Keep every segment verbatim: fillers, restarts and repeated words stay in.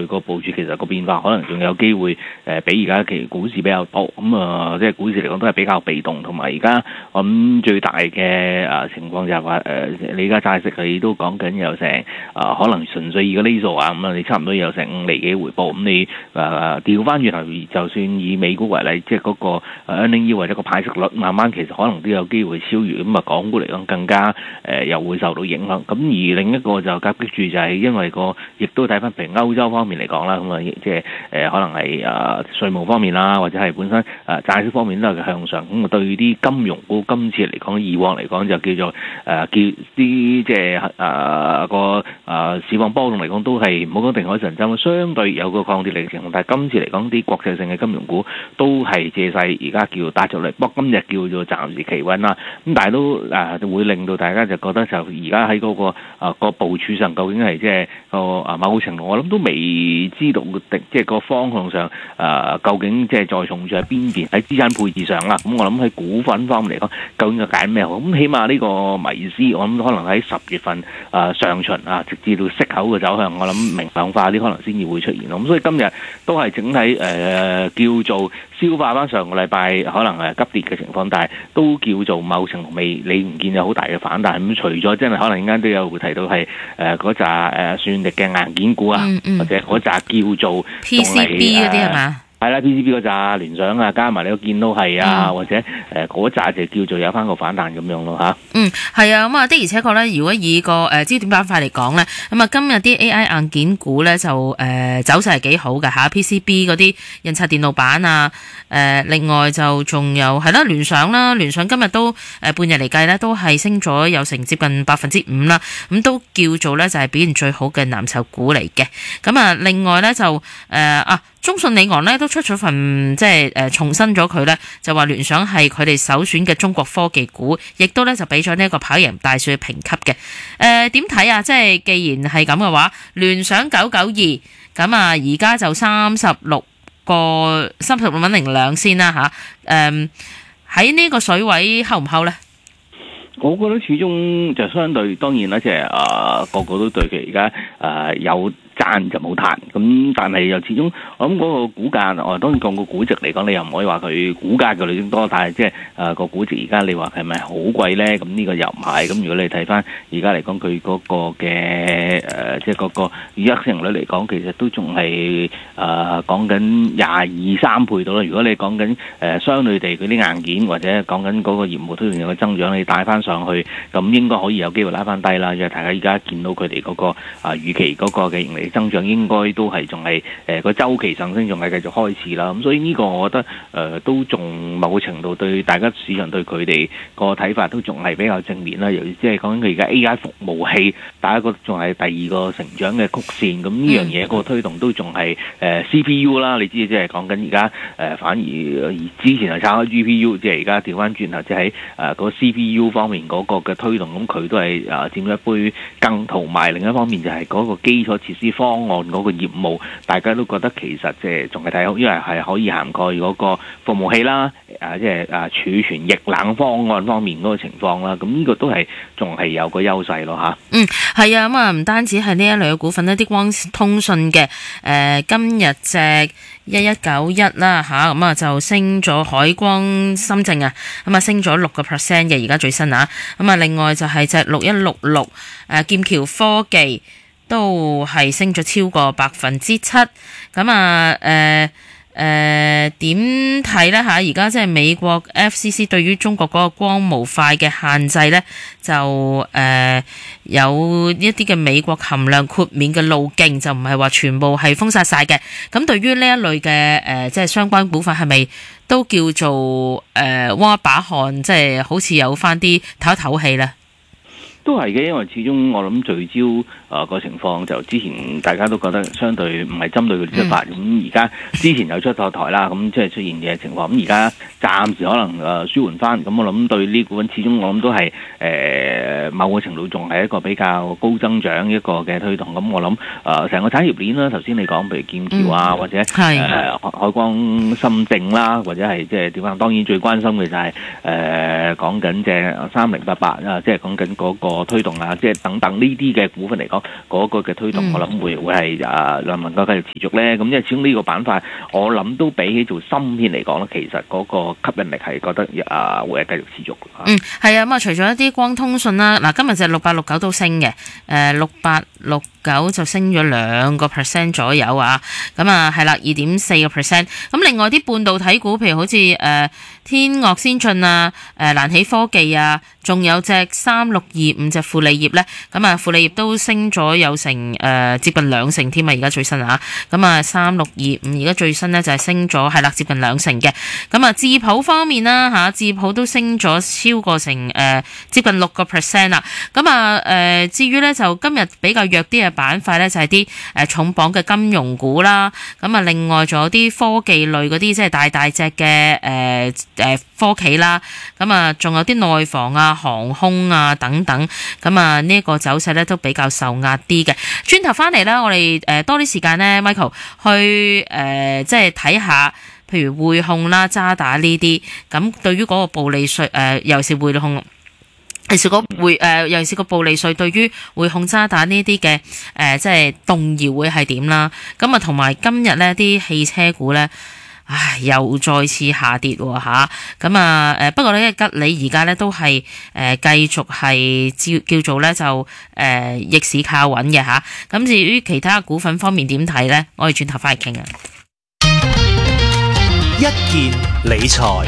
佢個部署其實個變化可能仲有機會誒比而家其股市比較多，咁啊即係股市嚟講都係比較被動，同埋而家我諗最大嘅啊情況就係話誒你而家債息佢都講緊有成啊可能純粹以個厘數啊咁啊你差唔多有成五厘幾回報，咁你誒調翻轉頭就算以美股為例，即係嗰個 earning yield 或者個派息率慢慢其實可能都有機會超越，咁啊港股嚟講更加誒、呃、又會受到影響。咁而另一個就夾擊住就係因為個亦都睇翻譬如歐洲方面嚟講啦，咁啊即係誒可能係啊稅務方面啦，或者係本身啊債息方面都係向上，咁啊對啲金融股今次嚟講，以往嚟講就叫做誒、呃、叫啲即係啊個啊市況波動嚟講都係唔好講定海神針，相對有個抗跌力嘅情況，但係今次嚟講啲國際性嘅金融股都係借勢而家叫打出嚟，不過今日叫做暫時企穩啦。咁但係都誒會令到大家就覺得就而家喺嗰個啊個部署上究竟係即係個啊某程度，我諗都未知道即係個方向上誒究竟即係再重注喺邊邊喺資產配置上啦。咁我諗喺股份方面嚟講，究竟要揀咩好？咁起碼呢個迷思，我諗可能喺十月份啊上旬啊，直至到息口嘅走向，我諗明朗化啲可能先至會出現。咁所以今日都係整體誒、呃、叫做消化翻上個禮拜可能係急跌嘅情況，但係都叫做某程度未你唔見有好大嘅反彈。咁除咗真係可能陣間都有會提到係誒嗰扎誒算力嘅硬件股啊，嗯嗯或者嗰扎叫做 P C B 嗰啲係嘛？ 係啦 ，P C B 嗰扎聯想啊，加埋你都見到係啊，嗯、或者誒嗰扎就叫做有翻個反彈咁樣咯嚇。 嗯，係啊，咁啊的而且確咧，如果以個誒焦點板塊嚟講咧，咁啊今日啲 A I 硬件股咧就誒、呃、走勢係幾好㗎嚇 ，P C B 嗰啲印刷電路板啊，誒、呃、另外就仲有係啦聯想啦，聯想今日都誒、呃、半日嚟計咧都係升咗有成接近百分之五啦，咁都叫做咧就係表現最好嘅藍籌股嚟嘅。咁啊另外咧就誒、呃、啊。中信里昂咧都出咗份即係誒重申咗佢咧，就話聯想係佢哋首選嘅中國科技股，亦都咧就俾咗呢一個跑贏大市嘅評級嘅。誒點睇啊？即係既然係咁嘅話，聯想九九二咁啊，而家就三十六個三十六蚊零兩先啦嚇。誒喺呢個水位睺唔睺咧？ 我覺得始終就相對當然啦，即係誒個個都對佢而家誒有賺就冇彈，咁但係又始終我諗嗰個股價，我當然講個估值嚟講，你又唔可以話佢股價嘅類型多，但係即係誒個估值而家你話係咪好貴咧？咁呢個又唔係。咁如果你睇翻而家嚟講，佢嗰個嘅誒即係嗰個一成率嚟講，其實都仲係誒講緊廿二三倍到啦。如果你講緊誒相對地嗰啲硬件或者講緊嗰個業務推動有個增長，你帶翻上去，咁應該可以有機會拉翻低啦。因為大家而家見到佢哋嗰個啊預期嗰個嘅盈利增長應該都係仲係誒個週期上升，仲係繼續開始啦。咁所以呢個我覺得誒、呃、都仲某程度對大家市場對佢哋個睇法都仲係比較正面啦。尤其即係講緊佢而家 A I 服務器，大家覺得仲係第二個成長嘅曲線。咁呢樣嘢個推動都仲係誒 C P U 啦。你知即係講緊而家誒反而之前係炒開 G P U， 即係而家調翻轉頭，即係喺誒個 C P U 方面嗰個嘅推動，咁佢都係誒佔咗一杯羹。同埋另一方面就係嗰個基礎設施方案嗰個業務，大家都覺得其實即係仲係睇好，因為係可以涵蓋嗰個服務器啦，誒即係誒儲存液冷方案方面嗰個情況啦。咁呢個都係仲係有個優勢咯嚇。嗯， 係啊，咁啊唔單止係呢一類嘅股份，一啲光通訊嘅誒今日隻一一九一啦嚇，咁啊就升咗海光深證啊，咁啊升咗六個 percent 嘅而家最新啊，咁啊另外就係隻六一六六誒劍橋科技都係升咗超過百分之七，咁啊誒誒點睇咧嚇？而家即係美國 F C C 對於中國嗰個光模塊嘅限制咧，就誒、呃、有一啲嘅美國含量豁免嘅路徑，就唔係話全部係封殺晒嘅。咁對於呢一類嘅誒、呃、即係相關股份係咪都叫做誒挖、呃、把汗，即係好似有翻啲唞一唞氣咧？ 都係嘅，因為始終我諗聚焦啊個情況，就之前大家都覺得相對唔係針對佢哋出發，咁而家之前有出錯台啦，咁即係出現嘅情況，咁而家暫時可能誒舒緩翻，咁我諗對呢股份始終我諗都係誒、呃、某個程度仲係一個比較高增長一個嘅推動，咁我諗誒成個產業鏈啦，頭先你講譬如劍橋啊，嗯、或者誒、呃、海光深證啦，或者係即係點講？當然最關心嘅就係誒講緊即係三零八八啊，即係講緊嗰個。 個推動啊，即係等等呢啲嘅股份嚟講，嗰、嗰個嘅推動，我諗會會係啊能唔能夠繼續持續咧？咁因為始終呢個板塊，我諗都比起做芯片嚟講咧，其實嗰個吸引力係覺得啊會係繼續持續。 嗯，係啊，咁啊，除咗一啲光通訊啦，嗱，今日就六八六九都升嘅，誒六八六九就升咗兩個 percent 左右啊，咁啊係啦，二點四個 percent。咁另外啲半導體股，譬如好似誒、呃、天岳先進啊、誒蘭起科技啊，仲有隻三六二五隻富利業咧，咁啊富利業都升咗有成誒、呃、接近兩成添啊，而家最新啊，咁啊三六二五而家最新咧就係升咗係啦接近兩成嘅。咁啊智譜方面啦嚇，智譜都升咗超過成誒、呃、接近六個 percent 啦。咁啊誒至於咧就今日比較弱啲嘅板塊咧就係啲誒重磅嘅金融股啦。咁啊另外仲有啲科技類嗰啲即係大大隻嘅誒誒科企啦。咁啊仲有啲內房啊、航空啊等等。咁啊呢一個走勢咧都比較受壓啲嘅。轉頭翻嚟咧，我哋誒多啲時間咧 Michael 去誒、呃、即係睇下。譬如匯控啦、渣打呢啲，咁對於嗰個暴利稅，誒、呃，尤其是匯控，尤其是個匯，誒，尤其是個暴利稅，對於匯控、渣打呢啲嘅，誒、呃，即係動搖會係點啦？咁啊，同埋今日呢啲汽車股咧，唉，又再次下跌喎吓，咁啊，誒，不過咧吉利而家咧都係誒繼續係叫叫做咧就誒、呃、逆市靠穩嘅吓。咁至於其他股份方面點睇咧？我哋轉頭翻嚟傾啊。 一件理財，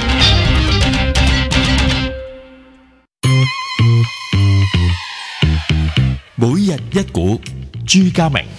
每日一股，朱家明。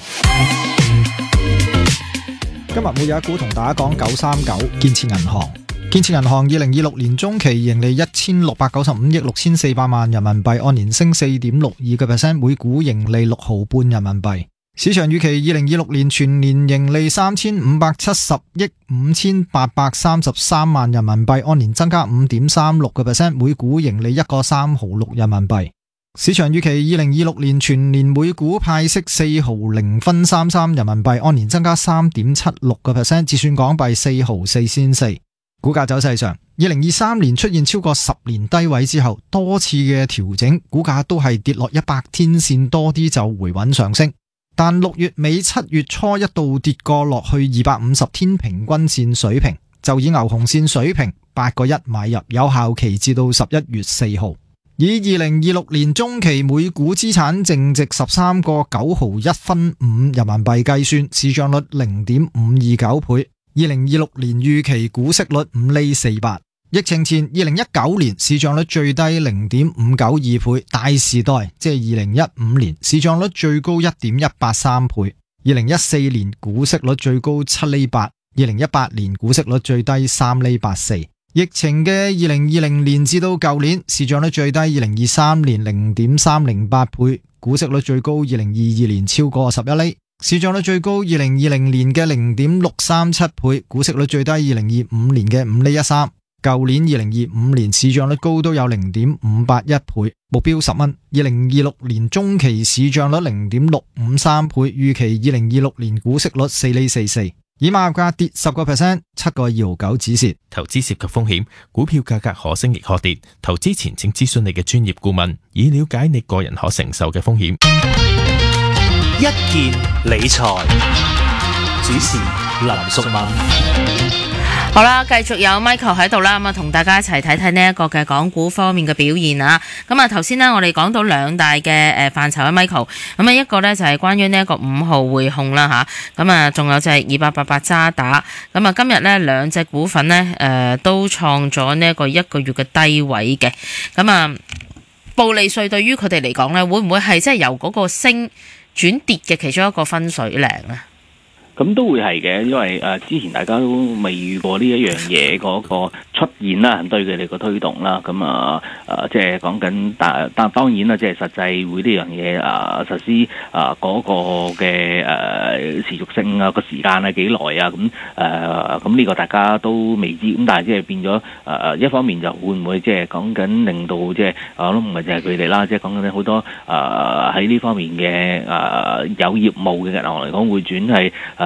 今日每日一股同大家講九三九建設銀行。建設銀行二零二六年中期盈利一千六百九十五億六千四百萬人民幣，按年升四點六二個 percent， 每股盈利六毫半人民幣。市場預期二零二六年全年盈利三千五百七十億五千八百三十三萬人民幣，按年增加五點三六個 percent， 每股盈利一個三毫六人民幣。市場預期二零二六年全年每股派息四毫零分三三人民幣，按年增加三點七六個 percent， 折算港幣四毫四仙四。股價走勢上，二零二三年出現超過十年低位之後，多次嘅調整，股價都係跌落一百天線多啲就回穩上升。但六月尾七月初一度跌過落去二百五十天平均線水平，就以牛熊線水平八個一買入，有效期至到十一月四號。以二零二六年中期每股資產淨值十三個九毫一分五人民幣計算，市賬率零點五二九倍。二零二六年預期股息率五厘四八。疫情前二零一九年市賬率最低零點五九二倍，大時代即係二零一五年市賬率最高一點一八三倍，二零一四年股息率最高七厘八，二零一八年股息率最低三厘八四。疫情嘅二零二零年至到舊年市賬率最低二零二三年零點三零八倍，股息率最高二零二二年超過十一厘，市賬率最高二零二零年嘅零點六三七倍，股息率最低二零二五年嘅五厘一三。舊年二零二五年市賬率高都有零點五八一倍，目標十蚊。二零二六年中期市賬率零點六五三倍，預期二零二六年股息率四厘四四。以馬價跌十個 percent， 七個二毫九止蝕。 投資涉及風險，股票價格可升亦可跌。投資前請諮詢你嘅專業顧問，以了解你個人可承受嘅風險。 一件理財，主持林淑敏。 好啦，繼續有 Michael 喺度啦，咁啊同大家一齊睇睇呢一個嘅港股方面嘅表現啊。咁啊頭先呢，我哋講到兩大嘅誒範疇啊 Michael，咁啊一個呢就係關於呢一個五號匯控啦吓，咁啊仲有就係二八八八渣打。咁啊今日呢兩隻股份呢，誒都創咗呢一個一個月嘅低位嘅。咁啊暴利稅對於佢哋嚟講呢，會唔會係即係由嗰個升轉跌嘅其中一個分水嶺啊？ 咁都會係嘅，因為誒、呃、之前大家都未遇過呢一樣嘢嗰個出現啦，對佢哋個推動啦，咁啊誒即係講緊，但但當然啦，即係實際會呢樣嘢啊實施啊嗰個嘅誒、呃、持續性啊個時間係幾耐啊，咁誒咁呢個大家都未知，咁但係即係變咗誒、呃、一方面就會唔會即係講緊令到即係我都唔係淨係佢哋啦，即係講緊好多誒喺呢方面嘅誒、呃、有業務嘅銀行嚟講會轉係誒。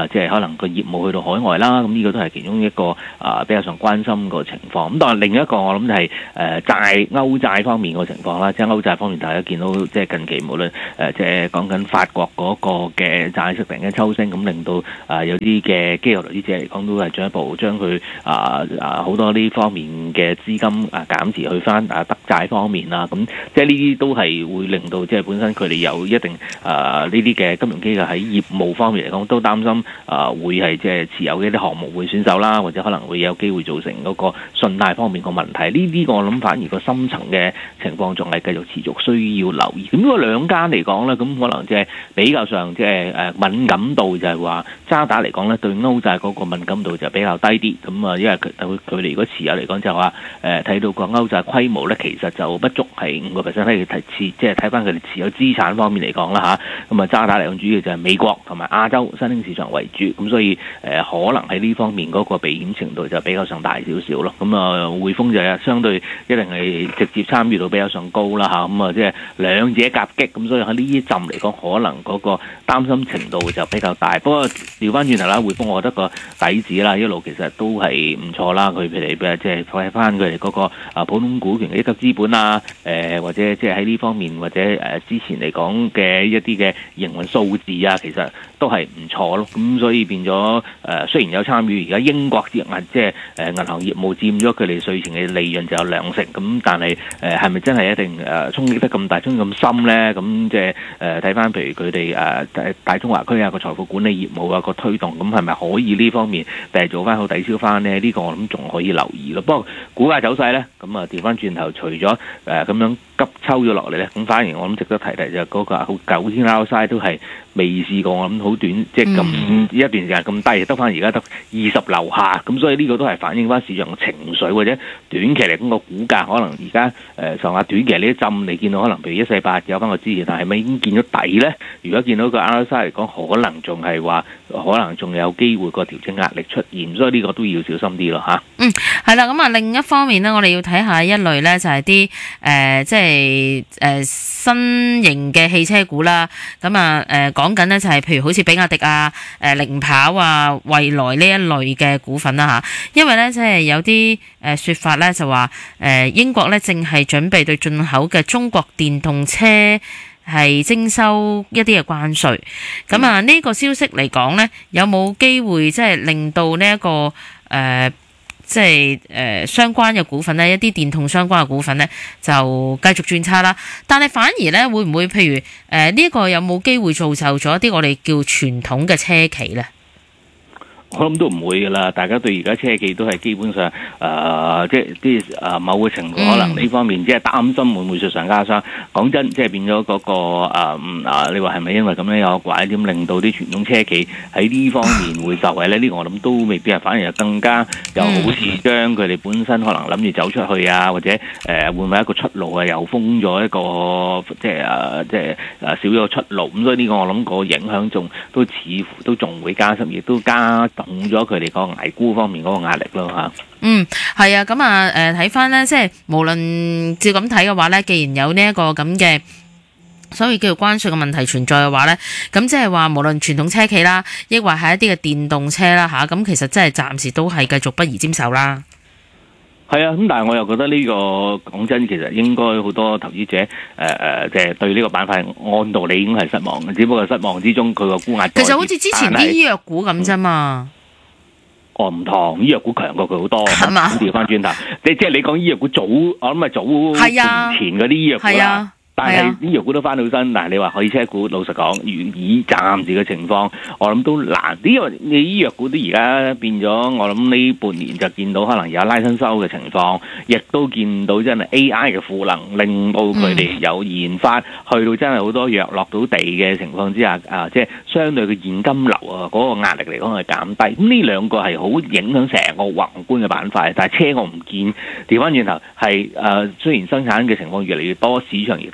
啊，即係可能個業務去到海外啦，咁呢個都係其中一個啊比較上關心個情況。咁但係另一個我諗就係誒債歐債方面個情況啦，即係歐債方面大家見到即係近期無論誒即係講緊法國嗰個嘅債息突然間抽升，咁令到啊有啲嘅機構投資者嚟講都係進一步將佢啊啊好多呢方面嘅資金啊減持去翻啊德債方面啦，咁即係呢啲都係會令到即係本身佢哋有一定啊呢啲嘅金融機構喺業務方面嚟講都擔心啊會係即係持有嘅一啲項目會損手啦，或者可能會有機會造成嗰個信貸方面個問題。呢啲我諗反而個深層嘅情況仲係繼續持續需要留意。咁如果兩間嚟講咧，咁可能即係比較上即係誒敏感度就係話渣打嚟講咧，對歐債嗰個敏感度就比較低啲。咁啊，因為佢佢哋如果持有嚟講就話誒睇到個歐債規模咧，其實就不足係五個 percent 咧。提持即係睇翻佢哋持有資產方面嚟講啦嚇。咁啊，渣打嚟講主要就係美國同埋亞洲新興市場為主。咁所以誒、呃、可能喺呢方面嗰個避險程度就比較上大少少咯。咁啊，匯豐就係相對一定係直接參與到比較上高啦嚇。咁啊，即係兩者夾擊。咁所以喺呢一陣嚟講，可能嗰個擔心程度就比較大。不過調翻轉頭啦，匯豐我覺得個底子啦一路其實都係唔錯啦。佢譬如即係睇翻佢哋嗰個啊普通股權嘅一級資本啊，誒、呃、或者即係喺呢方面或者誒、呃、之前嚟講嘅一啲嘅營運數字啊，其實都係唔錯咯。咁所以變咗誒、呃，雖然有參與而家英國啲銀即係誒銀行業務佔咗佢哋稅前嘅利潤就有兩成，咁但係誒係咪真係一定誒衝擊得咁大、衝擊咁深咧？咁即係誒睇翻譬如佢哋誒大大中華區啊個財富管理業務啊個推動，咁係咪可以呢方面誒做翻好抵消翻呢？呢、這個我諗仲可以留意咯。不過股價走勢咧，咁啊調翻轉頭，除咗誒咁樣急抽咗落嚟咧，咁反而我諗值得提提就係嗰個好九天 RSI 都係未試過，我諗好短即係咁一段時間咁低，得翻而家得二十樓下，咁所以呢個都係反映翻市場嘅情緒，或者短期嚟講個股價可能而家誒上下短期呢一陣你見到可能譬如一四八有翻個支持，但係咪已經見咗底咧？如果見到個 R S I 嚟講，可能仲係話可能仲有機會個調整壓力出現，所以呢個都要小心啲咯嚇。 嗯，係啦，咁啊另一方面呢，我哋要睇下一類咧，就係啲誒即係誒、呃、新型嘅汽車股啦。咁啊誒講緊呢就係譬如好似比亞迪啊、誒、呃、零跑啊、蔚來呢一類嘅股份啦嚇。因為咧即係有啲誒説法咧就話誒、呃、英國咧正係準備對進口嘅中國電動車係徵收一啲嘅關稅。咁啊呢個消息嚟講咧，有冇機會即係令到呢、這、一個誒？呃即係誒、呃、相關嘅股份呢，一啲電動相關嘅股份呢，就繼續轉差啦。但係反而呢，會唔會譬如誒呢一個有冇機會造就咗一啲我哋叫傳統嘅車企呢？ 我諗都唔會噶啦，大家對而家車企都係基本上誒、呃，即係啲誒某個程度可能呢方面即係擔心會唔會雪上加霜。講真，即係變咗嗰、那個誒啊、呃！你話係咪因為咁樣有拐點令到啲傳統車企喺呢方面會受惠咧？呢、這個我諗都未必係，反而係更加又好似將佢哋本身可能諗住走出去啊，或者誒、呃、會唔會一個出路啊，又封咗一個即係誒、呃、即係誒少咗出路。咁所以呢個我諗個影響仲都似乎都仲會加深，亦都加動咗佢哋個捱沽方面嗰個壓力咯嚇。 嗯，係啊，咁啊誒睇翻咧，即係無論照咁睇嘅話咧，既然有呢一個咁嘅所謂叫做關稅嘅問題存在嘅話咧，咁即係話無論傳統車企啦，亦或係一啲嘅電動車啦嚇，咁其實真係暫時都係繼續不宜沾手啦。 係啊，咁但係我又覺得呢、這個講真，其實應該好多投資者誒誒，即、呃、係、就是、對呢個板塊按道理已經係失望嘅，只不過失望之中佢個沽壓。其實好似之前啲醫藥股咁啫嘛。哦，唔同，醫藥股強過佢好多，係嘛？調翻轉頭，即即係你講醫藥股早，我諗係早半前嗰啲醫藥股啦。但係醫藥股都翻到身，但係你話汽車股，老實講，以暫時嘅情況，我諗都難啲，因為你醫藥股都而家變咗，我諗呢半年就見到可能有拉新收嘅情況，亦都見到真係 A I 嘅賦能，令到佢哋有研發、嗯、去到真係好多藥落到地嘅情況之下，啊，即係相對嘅現金流啊，嗰、那個壓力嚟講係減低。咁呢兩個係好影響成個宏觀嘅板塊，但係車我唔見調翻轉頭係誒，雖然生產嘅情況越嚟越多，市場亦都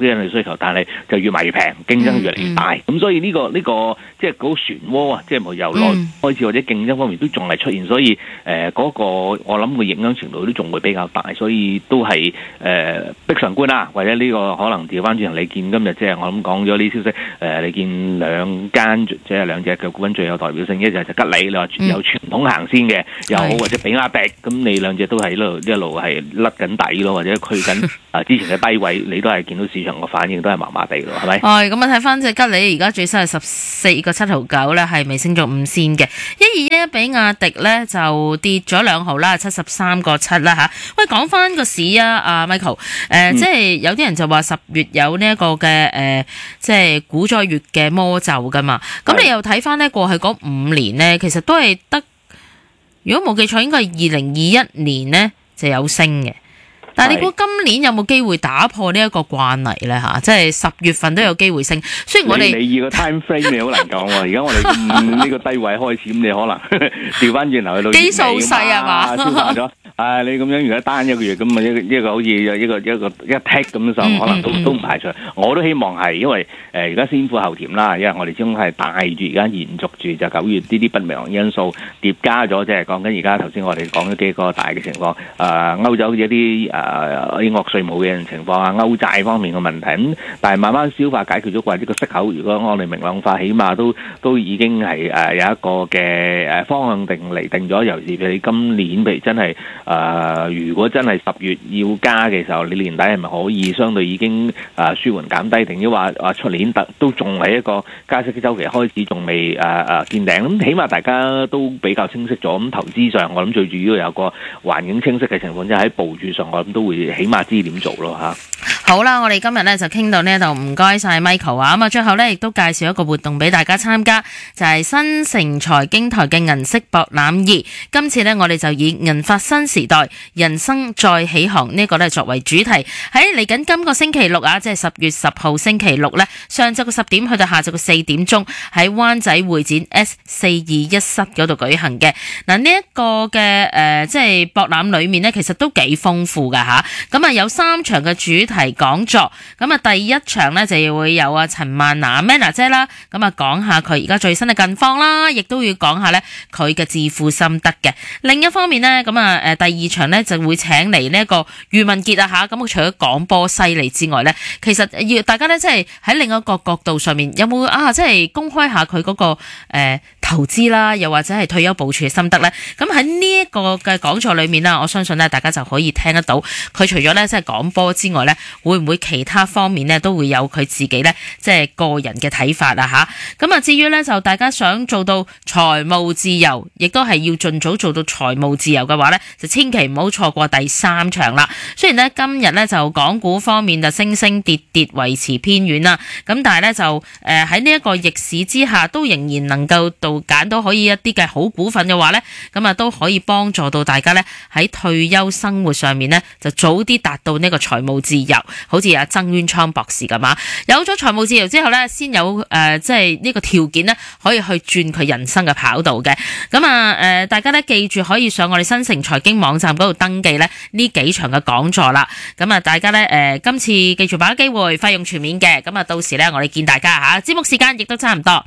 人力需求，但係就越賣越平，競爭越嚟越大。咁、嗯、所以呢、這個呢、這個即係嗰個漩渦啊，即係由內開始或者競爭方面都仲係出現，所以誒嗰、呃那個我諗個影響程度都仲會比較大，所以都係誒逼上觀啦。或者呢個可能調翻轉，你見今日即係我諗講咗呢消息，誒、呃、你見兩間即係兩隻嘅股份最有代表性，一就係吉利，你話有傳統行先嘅，又好、嗯、或者比亞迪，咁你兩隻都係一路一路係甩緊底咯，或者去緊啊之前嘅低位，你都係見到市場個反應都係麻麻地咯，係咪？係咁啊，睇翻隻吉利而家最新係十四個七毫九咧，係未升咗五仙嘅。一二一比亞迪咧就跌咗兩毫啦，七十三個七啦吓。喂，講翻個市啊，阿 Michael，誒、呃嗯，即係有啲人就話十月有呢一個嘅誒、呃，即係股災月嘅魔咒噶嘛。咁你又睇翻咧過去嗰五年咧，其實都係得，如果冇記錯，應該係二零二一年咧就有升嘅。但係你估今年有冇機會打破呢一個慣例咧嚇？即係十月份都有機會升。雖然我哋你以個 time frame 你好難講喎。而家我哋呢個低位開始，咁你可能調翻轉頭去到基數細係嘛？ 消化咗。啊，你咁樣如果單一個月咁啊，一個一個好似一個一個一 tick 咁上，可能都都唔排除。我都希望係，因為誒而家先苦後甜啦。因為我哋始終係帶住而家延續住就九月呢啲不明朗因素疊加咗，即係講緊而家頭先我哋講咗幾個大嘅情況。誒歐洲一啲誒。誒英國稅務嘅情況啊，歐債方面嘅問題咁，但係慢慢消化解決咗，或者個息口如果我哋明朗化，起碼都都已經係誒有一個嘅誒方向定嚟定咗。尤其是你今年譬如真係誒、呃，如果真係十月要加嘅時候，你年底係咪可以相對已經誒舒緩減低，定抑話話出年特都仲係一個加息嘅週期開始，仲未誒誒見頂？咁起碼大家都比較清晰咗。咁投資上，我諗最主要有個環境清晰嘅情況，即係喺部署上，我諗都會起碼知點做咯嚇。 好啦，我哋今日咧就傾到呢度，唔該晒 Michael 啊。咁啊，最後咧亦都介紹一個活動俾大家參加，就係、是、新城財經台嘅銀色博覽二。今次咧，我哋就以銀發新時代，人生再起航呢個咧作為主題，喺嚟緊今個星期六啊，即係十月十號星期六咧，上晝嘅十點去到下晝嘅四點鐘，喺灣仔會展 S 四二一室嗰度舉行嘅。嗱，呢一個嘅誒、呃，即係博覽裏面咧，其實都幾豐富噶吓。咁啊，有三場嘅主題講座。咁啊，第一場咧就會有啊陳曼娜 Manna 姐啦，咁啊講下佢而家最新嘅近況啦，亦都要講下咧佢嘅致富心得嘅。另一方面咧，咁啊誒第二場咧就會請嚟呢一個余文傑啊吓，咁除咗講波犀利之外咧，其實要大家咧即係喺另一個角度上面有冇啊即係公開下佢嗰、那個誒、呃、投資啦，又或者係退休部署嘅心得咧。咁喺呢一個嘅講座裏面啦，我相信咧大家就可以聽得到佢除咗咧即係講波之外咧，會唔會其他方面咧都會有佢自己咧即係個人嘅睇法啊吓。咁啊至於咧就大家想做到財務自由，亦都係要盡早做到財務自由嘅話咧，就千祈唔好錯過第三場啦。雖然咧今日咧就港股方面就升升跌跌維持偏軟啦，咁但係咧就誒喺呢一個逆市之下，都仍然能夠到揀到可以一啲嘅好股份嘅話咧，咁啊都可以幫助到大家咧喺退休生活上面咧就早啲達到呢個財務自由。好似阿曾淵滄博士咁啊，有咗財務自由之後咧，先有誒即係呢個條件咧可以去轉佢人生嘅跑道嘅。咁啊誒大家咧記住可以上我哋新城財經網站嗰度登記咧呢幾場嘅講座啦。咁啊大家咧誒、呃、今次記住把握機會，費用全免嘅。咁啊到時咧我哋見大家吓，節目時間亦都差唔多。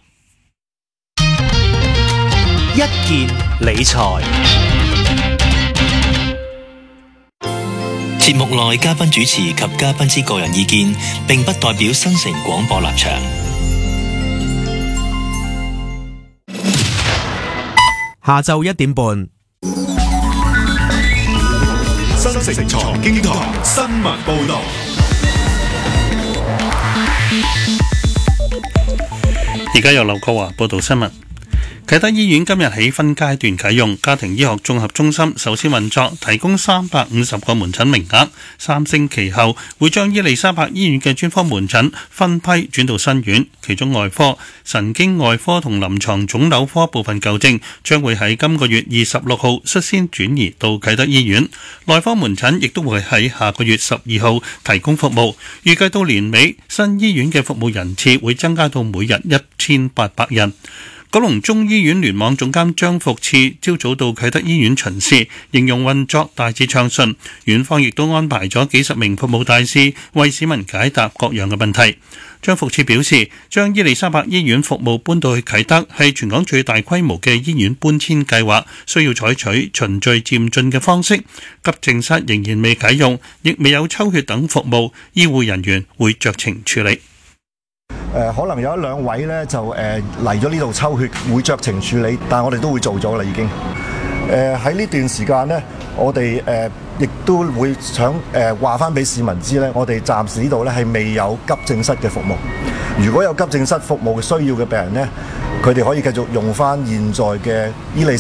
一件理財。 節目內嘉賓主持及嘉賓之個人意見，並不代表新城廣播立場。 下晝一點半， 新城財經台新聞報道。 而家由劉國華報道新聞。啟德醫院今日起分階段啟用家庭醫學綜合中心，首先運作，提供三百五十個門診名額。三星期後會將伊利沙伯醫院嘅專科門診分批轉到新院，其中外科、神經外科同臨床腫瘤科部分舊症將會喺今個月二十六號率先轉移到啟德醫院。內科門診亦都會喺下個月十二號提供服務。預計到年尾，新醫院嘅服務人次會增加到每日一千八百人。 九龍中醫院聯網總監張福賜朝早到啟德醫院巡視，形容運作大致暢順。院方亦都安排咗幾十名服務大使為市民解答各樣嘅問題。張福賜表示，將伊利沙伯醫院服務搬到去啟德係全港最大規模嘅醫院搬遷計劃，需要採取循序漸進嘅方式。急症室仍然未啟用，亦未有抽血等服務，醫護人員會酌情處理。 誒、呃、可能有一兩位咧就誒嚟咗呢度抽血，會酌情處理，但係我哋都會做咗啦已經。誒喺呢段時間呢，我哋誒亦都會想誒話翻俾市民知咧，我哋暫時呢度咧係未有急症室嘅服務。如果有急症室服務嘅需要嘅病人呢，佢哋可以繼續用翻現在嘅伊利